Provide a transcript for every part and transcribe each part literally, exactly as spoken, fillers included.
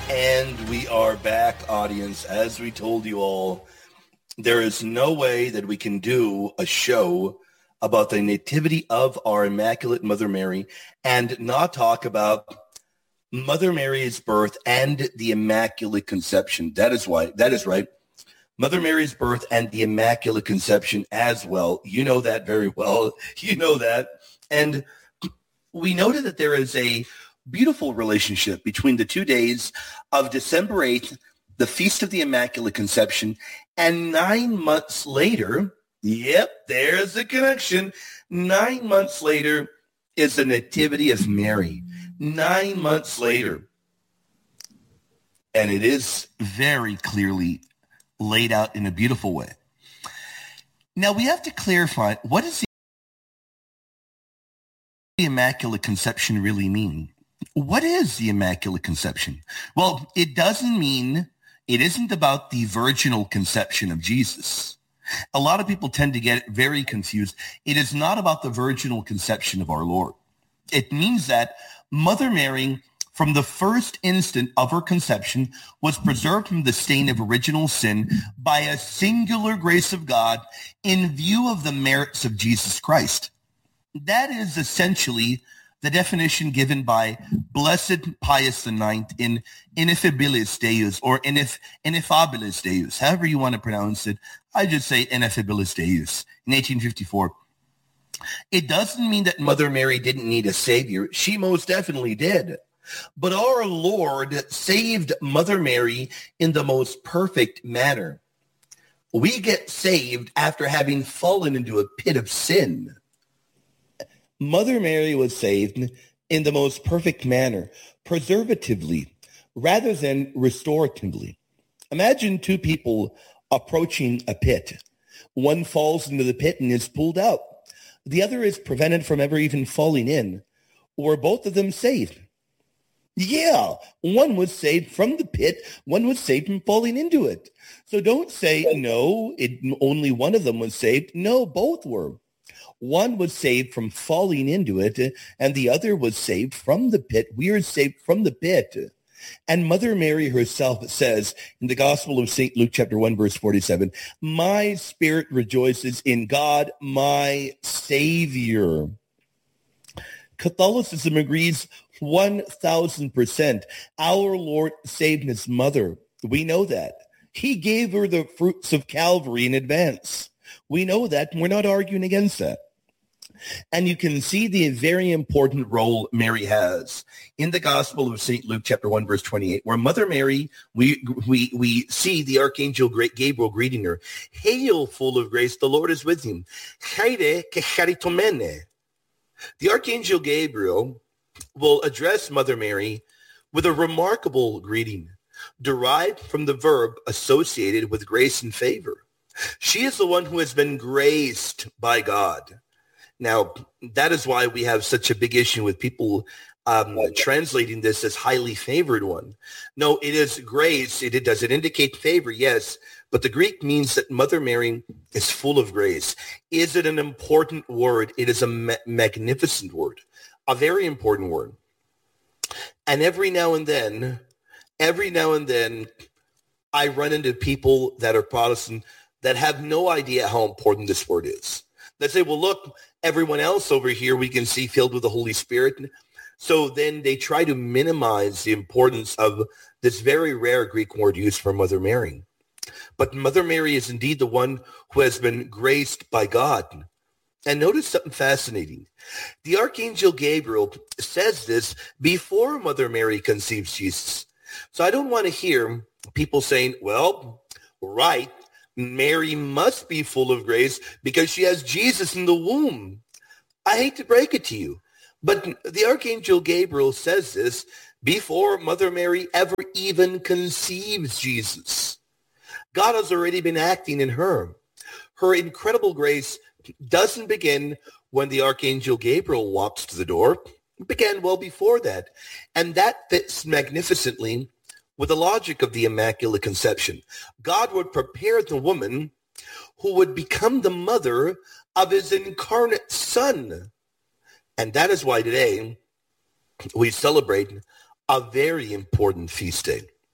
And we are back, audience. As we told you all, there is no way that we can do a show about the nativity of our Immaculate Mother Mary and not talk about Mother Mary's birth and the Immaculate Conception. That is why. That is right. Mother Mary's birth and the Immaculate Conception as well. You know that very well. You know that. And we noted that there is a beautiful relationship between the two days of December eighth, the Feast of the Immaculate Conception, and nine months later, yep, there's the connection, nine months later is the Nativity of Mary. Nine months later. And it is very clearly laid out in a beautiful way. Now, we have to clarify, what does the Immaculate Conception really mean? What is the Immaculate Conception? Well, it doesn't mean, it isn't about the virginal conception of Jesus. A lot of people tend to get very confused. It is not about the virginal conception of our Lord. It means that Mother Mary, from the first instant of her conception, was preserved from the stain of original sin by a singular grace of God in view of the merits of Jesus Christ. That is essentially the definition given by Blessed Pius the Ninth in Ineffabilis Deus or Ineff- Ineffabilis Deus, however you want to pronounce it. I just say Ineffabilis Deus in eighteen fifty-four. It doesn't mean that Mother Mary didn't need a savior. She most definitely did. But our Lord saved Mother Mary in the most perfect manner. We get saved after having fallen into a pit of sin. Mother Mary was saved in the most perfect manner, preservatively, rather than restoratively. Imagine two people approaching a pit. One falls into the pit and is pulled out. The other is prevented from ever even falling in. Were both of them saved? Yeah, one was saved from the pit, one was saved from falling into it. So don't say, no, it, only one of them was saved. No, both were. One was saved from falling into it, and the other was saved from the pit. We are saved from the pit. And Mother Mary herself says in the Gospel of Saint Luke, chapter one, verse forty-seven, my spirit rejoices in God, my Savior. Catholicism agrees one thousand percent. Our Lord saved his mother. We know that. He gave her the fruits of Calvary in advance. We know that, and we're not arguing against that. And you can see the very important role Mary has in the Gospel of Saint Luke, chapter one, verse twenty-eight, where Mother Mary, we we we see the Archangel Gabriel greeting her. Hail, full of grace, the Lord is with you. Chaire que charitomene. The Archangel Gabriel will address Mother Mary with a remarkable greeting, derived from the verb associated with grace and favor. She is the one who has been graced by God. Now, that is why we have such a big issue with people um, translating this as highly favored one. No, it is grace. It, it does it indicate favor, yes, but the Greek means that Mother Mary is full of grace. Is it an important word? It is a ma- magnificent word, a very important word. And every now and then, every now and then, I run into people that are Protestant that have no idea how important this word is. They say, well, look, everyone else over here we can see filled with the Holy Spirit. So then they try to minimize the importance of this very rare Greek word used for Mother Mary. But Mother Mary is indeed the one who has been graced by God. And notice something fascinating. The Archangel Gabriel says this before Mother Mary conceives Jesus. So I don't want to hear people saying, well, right, Mary must be full of grace because she has Jesus in the womb. I hate to break it to you, but the Archangel Gabriel says this before Mother Mary ever even conceives Jesus. God has already been acting in her. Her incredible grace doesn't begin when the Archangel Gabriel walks to the door. It began well before that. And that fits magnificently with the logic of the Immaculate Conception. God would prepare the woman who would become the mother of his incarnate Son. And that is why today we celebrate a very important feast day.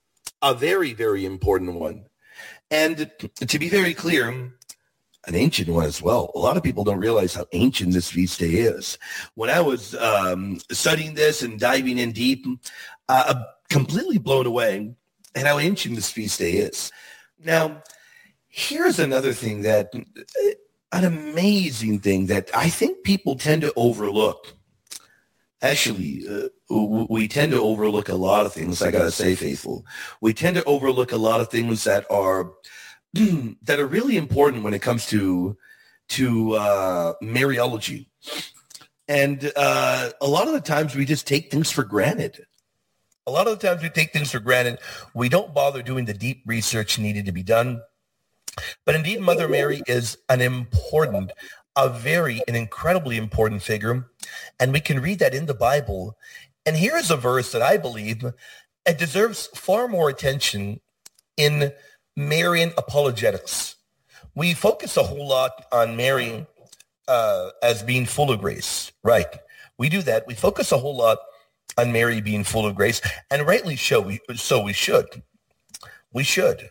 a very, very important one. And to be very clear, an ancient one as well. A lot of people don't realize how ancient this feast day is. When I was um, studying this and diving in deep, uh, I'm completely blown away at how ancient this feast day is. Now, here's another thing that, an amazing thing that I think people tend to overlook. Actually, uh, we tend to overlook a lot of things, I got to say, Faithful. We tend to overlook a lot of things that are that are really important when it comes to to uh, Mariology. And uh, a lot of the times we just take things for granted. A lot of the times we take things for granted. We don't bother doing the deep research needed to be done. But indeed, Mother Mary is an important, a very, an incredibly important figure. And we can read that in the Bible. And here is a verse that I believe it deserves far more attention in Marian apologetics. We focus a whole lot on Mary uh, as being full of grace, right? We do that. We focus a whole lot on Mary being full of grace, and rightly so. We so we should, we should.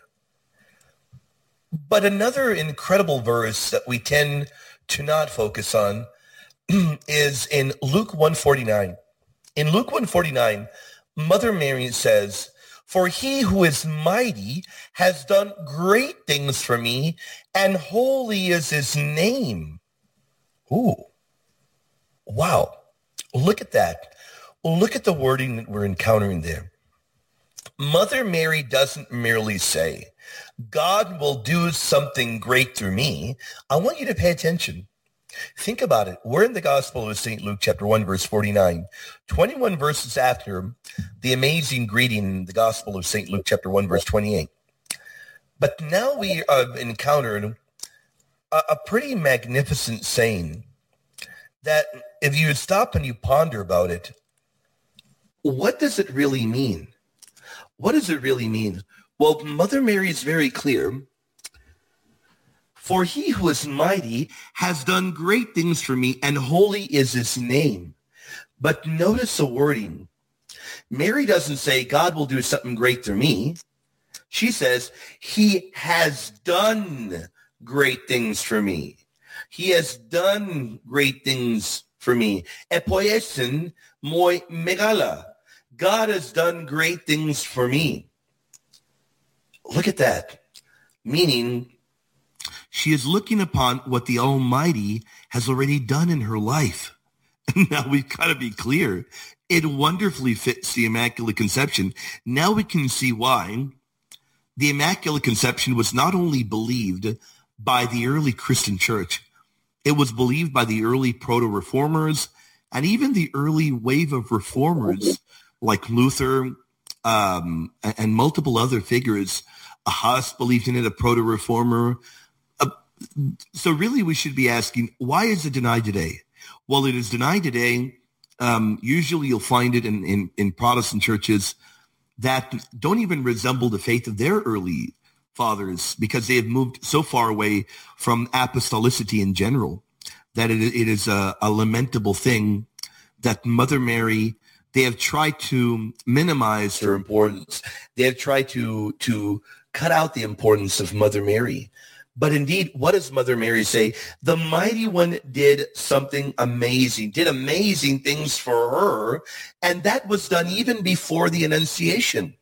But another incredible verse that we tend to not focus on is in Luke one forty-nine. In Luke one forty-nine, Mother Mary says, "For he who is mighty has done great things for me, and holy is his name." Ooh. Wow. Look at that. Look at the wording that we're encountering there. Mother Mary doesn't merely say, "God will do something great through me." I want you to pay attention. Think about it. We're in the Gospel of Saint Luke, chapter one, verse forty-nine. twenty-one verses after the amazing greeting in the Gospel of Saint Luke, chapter one, verse twenty-eight. But now we have encountered a, a pretty magnificent saying that if you stop and you ponder about it, what does it really mean? What does it really mean? Well, Mother Mary is very clear. "For he who is mighty has done great things for me, and holy is his name." But notice the wording. Mary doesn't say, "God will do something great through me." She says, "He has done great things for me." He has done great things for me. Epoiesin moi megala. God has done great things for me. Look at that. Meaning, she is looking upon what the Almighty has already done in her life. Now we've got to be clear. It wonderfully fits the Immaculate Conception. Now we can see why the Immaculate Conception was not only believed by the early Christian church, it was believed by the early proto-reformers and even the early wave of reformers like Luther um, and, and multiple other figures. A Huss believed in it, a proto-reformer. Uh, so really we should be asking, why is it denied today? Well, it is denied today. Um, usually you'll find it in, in, in Protestant churches that don't even resemble the faith of their early fathers because they have moved so far away from apostolicity in general that it, it is a, a lamentable thing that Mother Mary, they have tried to minimize her importance. They have tried to, to cut out the importance of Mother Mary. But indeed, what does Mother Mary say? The Mighty One did something amazing, did amazing things for her, and that was done even before the Annunciation.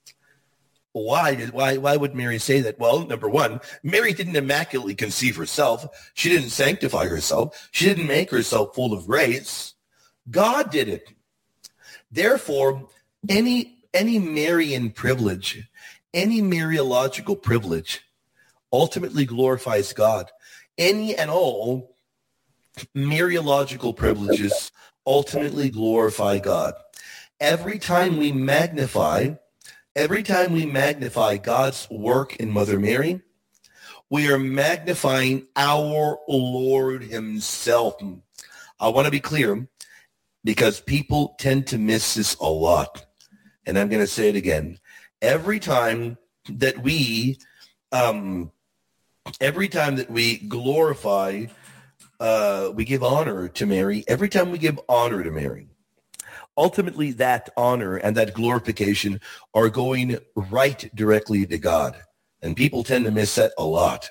Why did why why would Mary say that? Well, number one, Mary didn't immaculately conceive herself. She didn't sanctify herself. She didn't make herself full of grace. God did it. Therefore, any any Marian privilege, any Mariological privilege ultimately glorifies God. Any and all Mariological privileges ultimately glorify God. Every time we magnify Every time we magnify God's work in Mother Mary, we are magnifying our Lord himself. I want to be clear because people tend to miss this a lot. And I'm going to say it again. Every time that we, um, every time that we glorify, uh, we give honor to Mary, every time we give honor to Mary, ultimately that honor and that glorification are going right directly to God. And people tend to miss that a lot.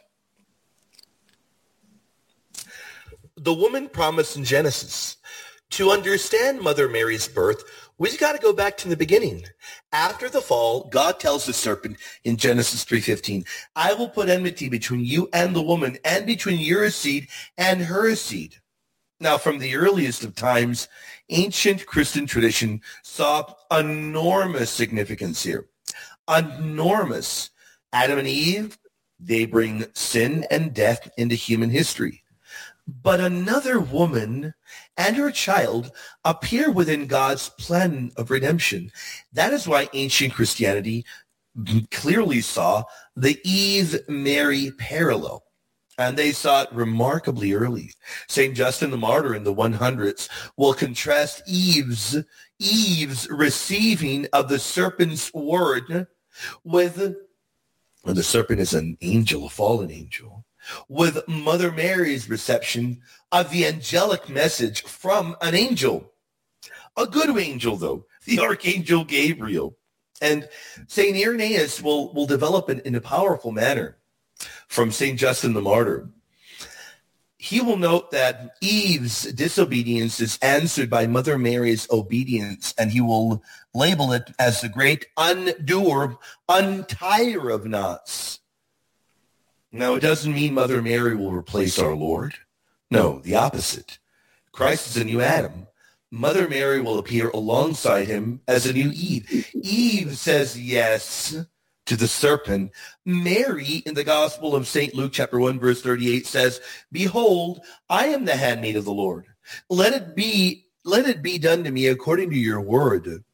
The woman promised in Genesis. To understand Mother Mary's birth, we've got to go back to the beginning. After the fall, God tells the serpent in Genesis three fifteen, I will put enmity between you and the woman, and between your seed and her seed. Now, from the earliest of times, ancient Christian tradition saw enormous significance here. Enormous. Adam and Eve, they bring sin and death into human history. But another woman and her child appear within God's plan of redemption. That is why ancient Christianity clearly saw the Eve-Mary parallel. And they saw it remarkably early. Saint Justin the Martyr in the hundreds will contrast Eve's, Eve's receiving of the serpent's word with, well, the serpent is an angel, a fallen angel, with Mother Mary's reception of the angelic message from an angel. A good angel, though, the Archangel Gabriel. And Saint Irenaeus will, will develop it in a powerful manner from Saint Justin the Martyr. He will note that Eve's disobedience is answered by Mother Mary's obedience, and he will label it as the great undoer, untier of knots. Now, it doesn't mean Mother Mary will replace our Lord. No, the opposite. Christ is a new Adam. Mother Mary will appear alongside him as a new Eve. Eve says yes to the serpent. Mary, in the Gospel of Saint Luke, chapter one, verse thirty-eight, says, Behold, I am the handmaid of the Lord. Let it be, let it be done to me according to your word.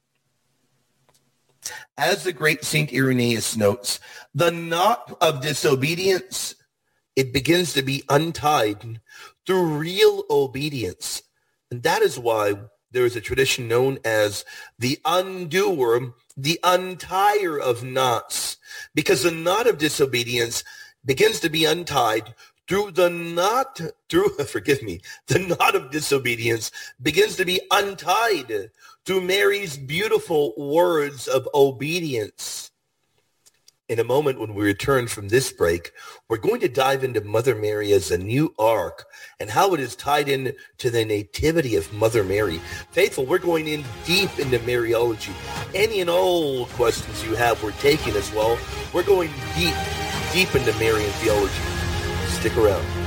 As the great Saint Irenaeus notes, the knot of disobedience, it begins to be untied through real obedience. And that is why there is a tradition known as the undoer, the untier of knots, because the knot of disobedience begins to be untied through the knot, through, forgive me, the knot of disobedience begins to be untied through Mary's beautiful words of obedience. In a moment when we return from this break, we're going to dive into Mother Mary as a new ark and how it is tied in to the nativity of Mother Mary. Faithful, we're going in deep into Mariology. Any and all questions you have, we're taking as well. We're going deep, deep into Marian theology. Stick around.